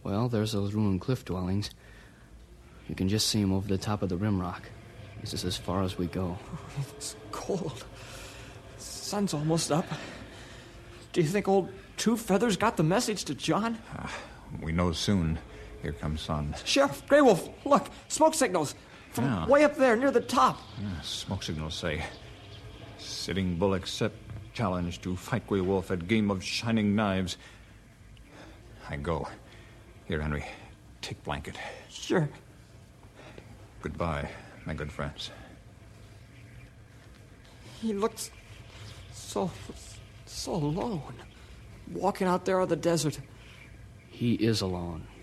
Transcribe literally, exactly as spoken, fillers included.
Well, there's those ruined cliff dwellings. You can just see them over the top of the rim rock. This is as far as we go. It's cold. Sun's almost up. Do you think old Two Feathers got the message to John? Uh, we know soon. Here comes sun. Sheriff Grey Wolf, look, smoke signals from yeah. way up there near the top. Yeah, smoke signals say, Sitting Bull accept challenge to fight Grey Wolf at game of shining knives. I go. Here, Henry, take blanket. Sure. Goodbye, my good friends. He looks so, so alone, walking out there on the desert. He is alone.